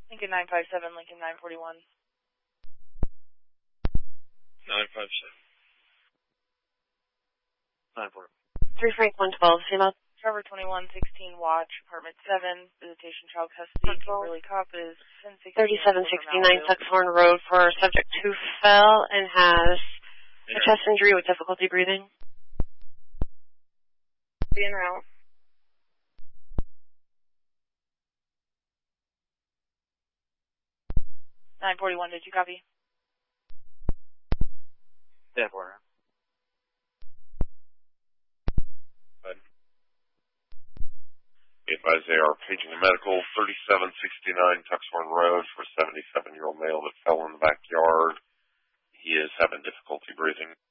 Lincoln 957, Lincoln 941. 957. 941. 3 Frank 112, same up. Trevor 2116, watch, apartment 7, visitation child custody, Kimberly Cop is 3769 Tuxhorn Road for subject who fell and has a chest injury with difficulty breathing. Be en route. (941), did you copy? Yeah, for her. Be advised they are paging a medical 3769 Tuxhorn Road for a 77-year-old male that fell in the backyard. He is having difficulty breathing.